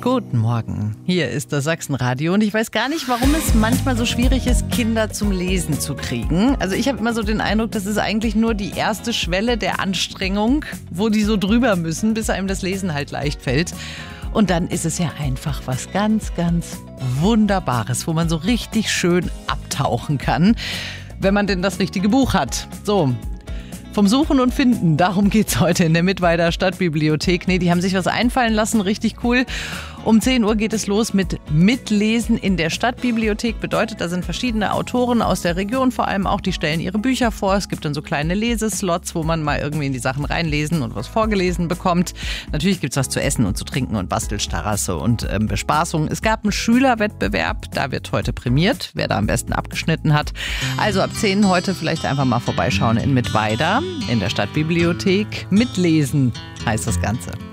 Guten Morgen, hier ist das Sachsenradio und ich weiß gar nicht, warum es manchmal so schwierig ist, Kinder zum Lesen zu kriegen. Also ich habe immer so den Eindruck, das ist eigentlich nur die erste Schwelle der Anstrengung, wo die so drüber müssen, bis einem das Lesen halt leicht fällt. Und dann ist es ja einfach was ganz, ganz Wunderbares, wo man so richtig schön abtauchen kann, wenn man denn das richtige Buch hat. So. Vom Suchen und Finden, darum geht's heute in der Mittweider Stadtbibliothek. Nee, die haben sich was einfallen lassen, richtig cool. Um 10 Uhr geht es los mit Mitlesen in der Stadtbibliothek. Bedeutet, da sind verschiedene Autoren aus der Region vor allem auch, die stellen ihre Bücher vor. Es gibt dann so kleine Leseslots, wo man mal irgendwie in die Sachen reinlesen und was vorgelesen bekommt. Natürlich gibt's was zu essen und zu trinken und Bastelstarrasse und Bespaßung. Es gab einen Schülerwettbewerb, da wird heute prämiert, wer da am besten abgeschnitten hat. Also ab 10 heute vielleicht einfach mal vorbeischauen in Mittweida in der Stadtbibliothek. Mitlesen heißt das Ganze.